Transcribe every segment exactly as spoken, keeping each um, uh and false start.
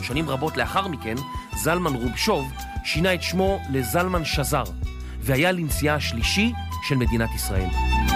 שנים רבות לאחר מכן, זלמן רובשוב שינה את שמו לזלמן שזר, והיה לנשיאה השלישי של מדינת ישראל.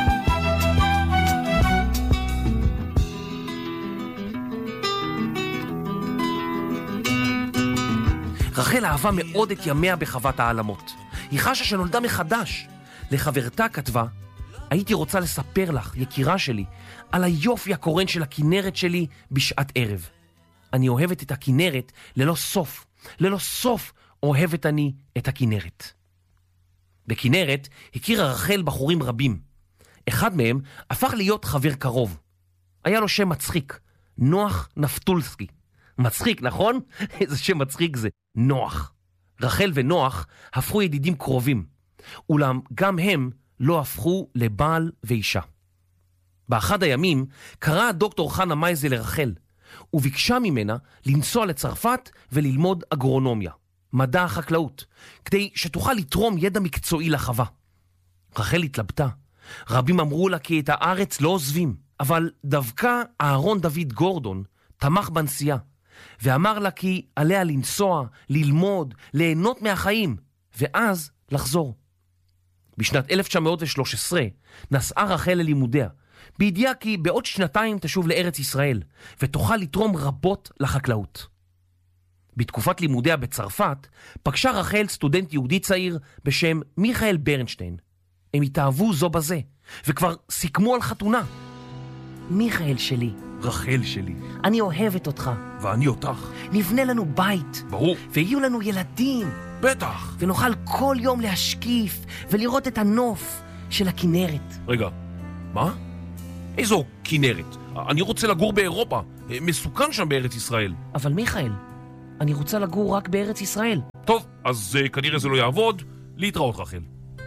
רחל אהבה מאוד את ימיה בחוות העלמות. היא חשה שנולדה מחדש. לחברתה כתבה, הייתי רוצה לספר לך, יקירה שלי, על היופי הקורן של הכינרת שלי בשעת ערב. אני אוהבת את הכינרת ללא סוף. ללא סוף אוהבת אני את הכינרת. בכינרת הכירה רחל בחורים רבים. אחד מהם הפך להיות חבר קרוב. היה לו שם מצחיק, נוח נפטולסקי. מצחיק, נכון? איזה שם מצחיק זה, נוח. רחל ונוח הפכו ידידים קרובים, אולם גם הם לא הפכו לבעל ואישה. באחד הימים קרא הדוקטור חנה מייזל לרחל, וביקשה ממנה לנסוע לצרפת וללמוד אגרונומיה, מדע החקלאות, כדי שתוכל לתרום ידע מקצועי לחווה. רחל התלבטה. רבים אמרו לה כי את הארץ לא עוזבים, אבל דווקא אהרון דוד גורדון תמך בנסיעה, ואמר לה כי עליה לנסוע, ללמוד, ליהנות מהחיים, ואז לחזור. בשנת אלף תשע מאות ושלוש עשרה נסעה רחל ללימודיה, בידיעה כי בעוד שנתיים תשוב לארץ ישראל, ותוכל לתרום רבות לחקלאות. בתקופת לימודיה בצרפת, פגשה רחל סטודנט יהודי צעיר בשם מיכאל ברנשטיין. הם התאהבו זו בזה, וכבר סיכמו על חתונה. מיכאל שלי. רחל שלי. אני אוהבת אותך. ואני אותך. נבנה לנו בית. ברור. ויהיו לנו ילדים. בטח. ונוכל כל יום להשקיף ולראות את הנוף של הכינרת. רגע, מה? איזו כינרת? אני רוצה לגור באירופה. מסוכן שם בארץ ישראל. אבל מיכאל, אני רוצה לגור רק בארץ ישראל. טוב, אז uh, כנראה זה לא יעבוד. להתראות, רחל.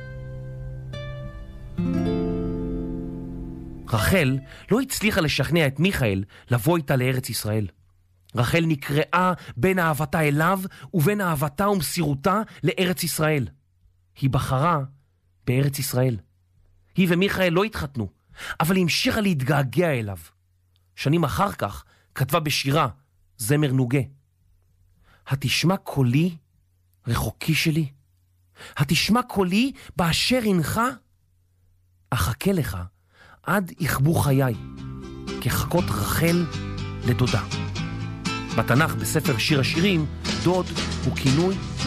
רחל לא הצליחה לשכנע את מיכאל לבוא איתה לארץ ישראל. רחל נקראה בין אהבתה אליו ובין אהבתה ומסירותה לארץ ישראל. היא בחרה בארץ ישראל. היא ומיכאל לא התחתנו, אבל היא המשיכה להתגעגע אליו. שנים אחר כך כתבה בשירה זמר נוגה. התשמע קולי רחוקי שלי, התשמע קולי באשר אינך, אחכה לך עד יכבו חיי, כחכות רחל לדודה. בתנ"ך בספר שיר השירים, דוד הוא כינוי